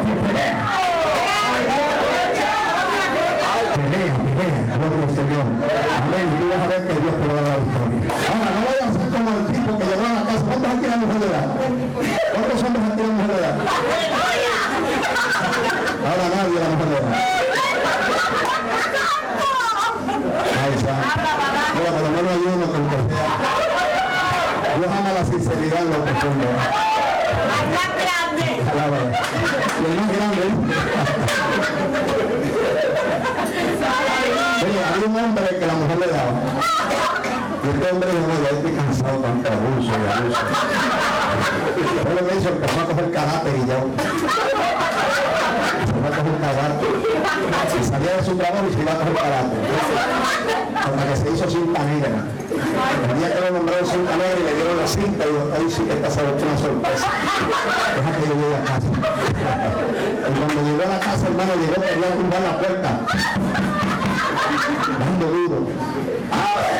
Señor. Amén. Y vas a ver que Dios te va a dar la victoria. Ahora, no vayas a ser como el tipo que llegó a la casa. ¿Cuántos aquí la mujer de edad? ¿Cuántos hombres aquí la mujer de edad? Ahora nadie la mujer de edad. Ahí está. Mira, por lo menos hay uno con cortea. Dios ama la sinceridad en lo profundo. Claro. Y el más grande. Oye, hay un hombre que la mujer le daba. Y este hombre dijo, no, ya estoy cansado de tanto abuso y abuso. Pero me hizo, empezó a coger carácter y yo. Se va a coger carácter. Y salía de su trabajo y se iba a coger carácter. Hasta que se hizo cinta negra. El día que lo nombraron cinta negra y le dieron la cinta, y dijo, ahí sí que esta se volvió una sorpresa. Deja que yo llegue a casa. Y cuando llegó a la casa, hermano, llegó, quería tumbar la puerta. Dando duro. ¡Ah!